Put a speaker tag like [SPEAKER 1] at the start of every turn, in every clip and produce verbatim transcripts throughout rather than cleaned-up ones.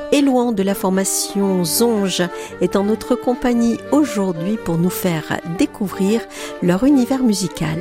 [SPEAKER 1] Éloan de la formation Zonge est en notre compagnie aujourd'hui pour nous faire découvrir leur univers musical.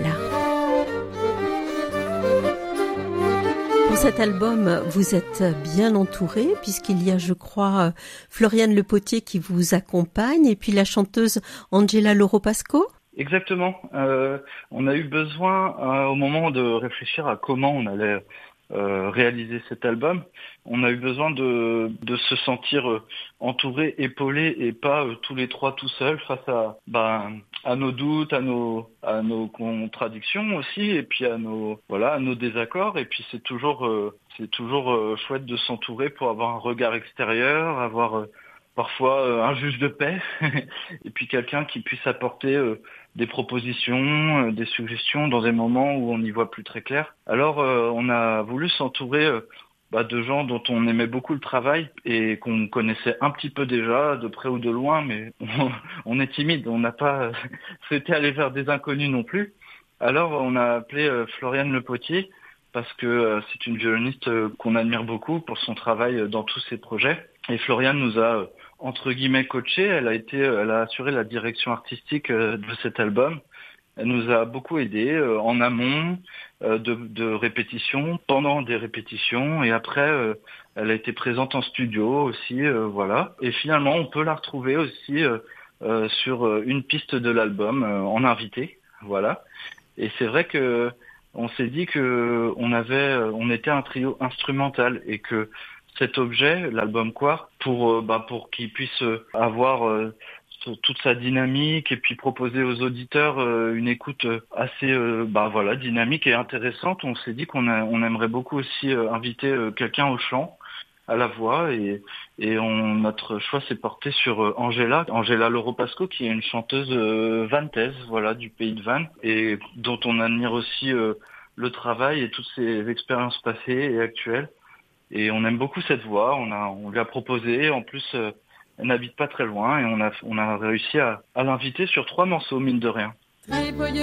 [SPEAKER 1] Pour cet album, vous êtes bien entouré puisqu'il y a, je crois, Floriane Lepotier qui vous accompagne et puis la chanteuse Angela Loropasco.
[SPEAKER 2] Exactement. Euh, on a eu besoin, euh, au moment de réfléchir à comment on allait euh, réaliser cet album, on a eu besoin de, de se sentir euh, entouré, épaulé et pas euh, tous les trois tout seuls face à, ben, à nos doutes, à nos, à nos contradictions aussi, et puis à nos, voilà, à nos désaccords. Et puis c'est toujours, euh, c'est toujours euh, chouette de s'entourer pour avoir un regard extérieur, avoir euh, parfois euh, un juge de paix, et puis quelqu'un qui puisse apporter euh, des propositions, euh, des suggestions dans des moments où on n'y voit plus très clair. Alors euh, on a voulu s'entourer euh, bah, de gens dont on aimait beaucoup le travail et qu'on connaissait un petit peu déjà, de près ou de loin, mais on, on est timide, on n'a pas euh, souhaité aller vers des inconnus non plus. Alors on a appelé euh, Floriane Lepotier parce que euh, c'est une violoniste euh, qu'on admire beaucoup pour son travail euh, dans tous ses projets. Et Floriane nous a euh, entre guillemets coachée, elle a été, elle a assuré la direction artistique euh, de cet album. Elle nous a beaucoup aidé euh, en amont euh, de, de répétitions, pendant des répétitions, et après euh, elle a été présente en studio aussi, euh, voilà. Et finalement, on peut la retrouver aussi euh, euh, sur une piste de l'album euh, en invité, voilà. Et c'est vrai que on s'est dit que on avait, on était un trio instrumental et que cet objet, l'album Quar, pour euh, bah, pour qu'il puisse avoir euh, toute sa dynamique et puis proposer aux auditeurs euh, une écoute assez euh, bah voilà dynamique et intéressante. On s'est dit qu'on a, on aimerait beaucoup aussi euh, inviter euh, quelqu'un au chant, à la voix, et et on notre choix s'est porté sur euh, Angela, Angela Loropasco, qui est une chanteuse euh, vantaise, voilà, du pays de Vannes, et dont on admire aussi euh, le travail et toutes ses expériences passées et actuelles. Et on aime beaucoup cette voix, on a, on lui a proposé, en plus, euh, elle n'habite pas très loin, et on a, on a réussi à, à l'inviter sur trois morceaux, mine de rien.